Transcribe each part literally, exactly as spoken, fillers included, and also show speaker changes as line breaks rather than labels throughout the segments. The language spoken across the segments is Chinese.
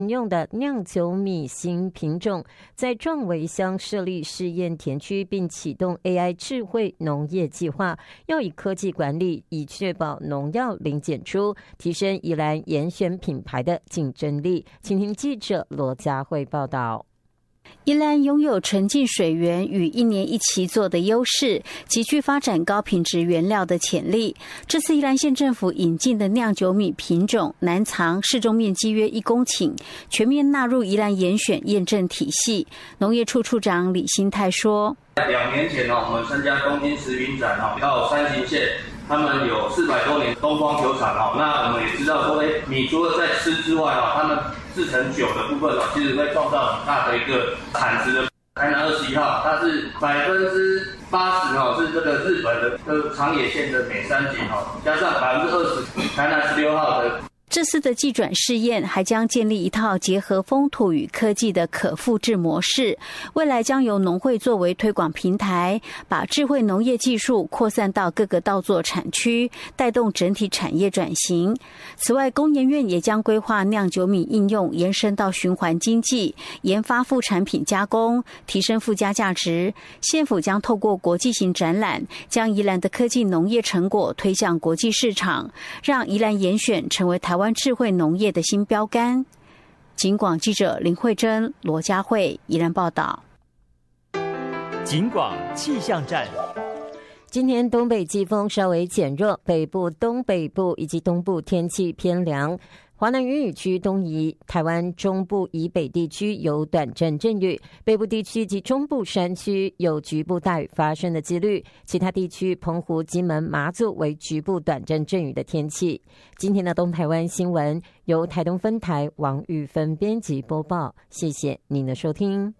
用的酿酒米新品种，在壮围乡设立试验田区，并启动 A I 智慧农业计划，要以科技管理，以确保农药零检出，提升宜兰严选品牌的竞争力。请听记者罗佳慧报道。
宜兰拥有纯净水源与一年一期作的优势，极具发展高品质原料的潜力。这次宜兰县政府引进的酿酒米品种南藏，适种面积约一公顷，全面纳入宜兰严选验证体系。农业处处长李新泰说：
两年前我们参加东京食品展到山形县，他们有四百多年东方酒厂，那我们也知道说，米除了在吃之外，他们制成酒的部分其实会创造很大的一个产值的。台南二十一号，它是百分之八十是这个日本的这个长野县的美山井，加上百分之二十台南十六号的。
这次的技转试验还将建立一套结合风土与科技的可复制模式，未来将由农会作为推广平台，把智慧农业技术扩散到各个稻作产区，带动整体产业转型。此外，工研院也将规划酿酒米应用延伸到循环经济，研发副产品加工，提升附加价值。县府将透过国际型展览，将宜兰的科技农业成果推向国际市场，让宜兰严选成为台湾台湾智慧农业的新标杆。警广记者林慧珍、罗佳慧宜兰报道。
警广气象站。
今天东北季风稍微减弱，北部、东北部以及东部天气偏凉。华南云雨区东移，台湾中部以北地区有短暂阵雨，北部地区及中部山区有局部大雨发生的几率，其他地区澎湖、金门、马祖为局部短暂阵雨的天气。今天的东台湾新闻由台东分台王玉芬编辑播报，谢谢您的收听。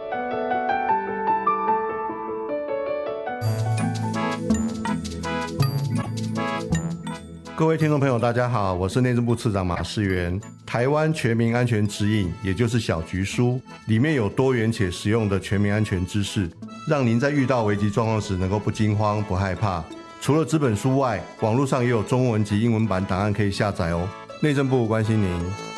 各位听众朋友大家好，我是内政部次长马世元。台湾全民安全指引，也就是小菊书，里面有多元且实用的全民安全知识，让您在遇到危急状况时能够不惊慌不害怕。除了纸本书外，网络上也有中文及英文版档案可以下载哦。内政部关心您。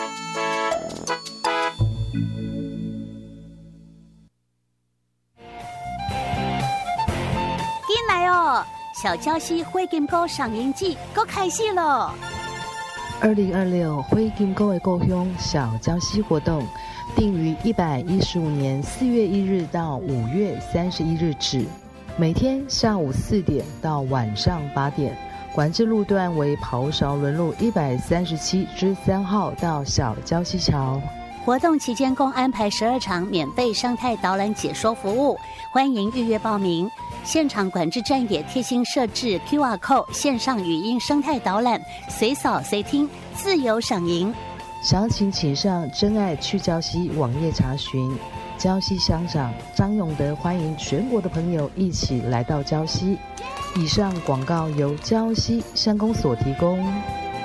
进来哦，小礁溪灰金菇赏樱季都开始了。
二零二六灰金菇的故乡小礁溪活动，定于一百一十五年四月一日到五月三十一日止，每天下午四点到晚上八点。管制路段为袍勺仑路一百三十七之三号到小礁溪桥。
活动期间共安排十二场免费生态导览解说服务，欢迎预约报名。现场管制站也贴心设置 Q R code 线上语音生态导览，随扫随听，自由赏萤。
详情请上真爱去礁溪网页查询。礁溪乡长张永德欢迎全国的朋友一起来到礁溪。以上广告由礁溪乡公所提供。